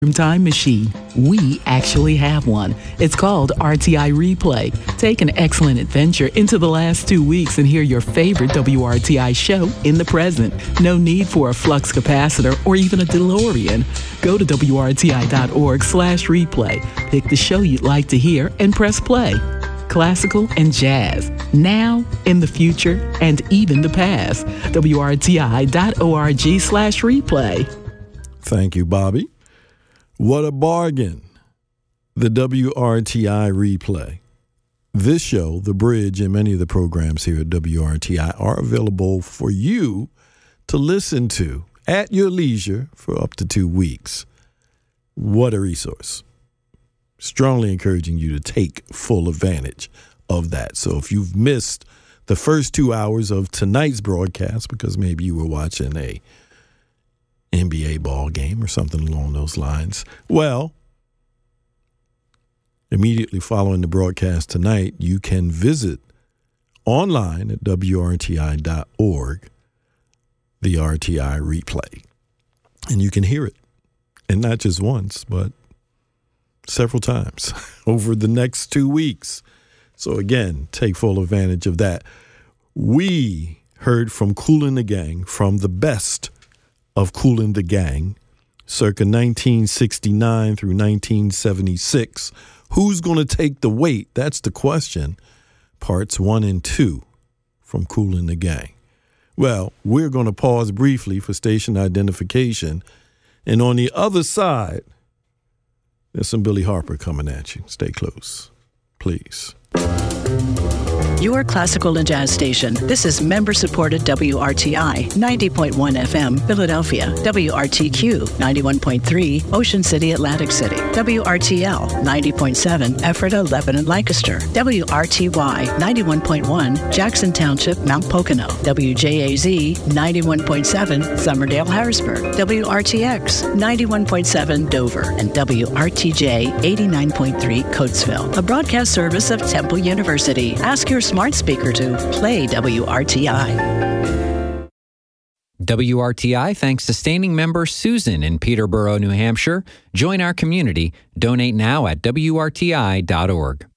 Time machine. We actually have one. It's called RTI Replay. Take an excellent adventure into the last 2 weeks and hear your favorite WRTI show in the present. No need for a flux capacitor or even a DeLorean. Go to WRTI.org/replay. Pick the show you'd like to hear and press play. Classical and jazz, now, in the future, and even the past. WRTI.org/replay. Thank you, Bobby. What a bargain. The WRTI Replay. This show, The Bridge, and many of the programs here at WRTI are available for you to listen to at your leisure for up to 2 weeks. What a resource. Strongly encouraging you to take full advantage of that. So if you've missed the first 2 hours of tonight's broadcast because maybe you were watching a NBA ball game or something along those lines, well, immediately following the broadcast tonight, you can visit online at WRTI.org, the RTI Replay, and you can hear it, and not just once, but several times over the next 2 weeks. So again, take full advantage of that. We heard from Kool and the Gang, from the best of Kool and the Gang, circa 1969 through 1976. Who's going to take the weight? That's the question. Parts 1 and 2 from Kool and the Gang. Well, we're going to pause briefly for station identification. And on the other side, there's some Billy Harper coming at you. Stay close, please. Your classical and jazz station. This is member-supported WRTI, 90.1 FM, Philadelphia. WRTQ, 91.3, Ocean City, Atlantic City. WRTL, 90.7, Ephrata, Lebanon, Lancaster. WRTY, 91.1, Jackson Township, Mount Pocono. WJAZ, 91.7, Summerdale, Harrisburg. WRTX, 91.7, Dover. And WRTJ, 89.3, Coatesville. A broadcast service of Temple University. Ask your smart speaker to play WRTI. WRTI thanks sustaining member Susan in Peterborough, New Hampshire. Join our community. Donate now at WRTI.org.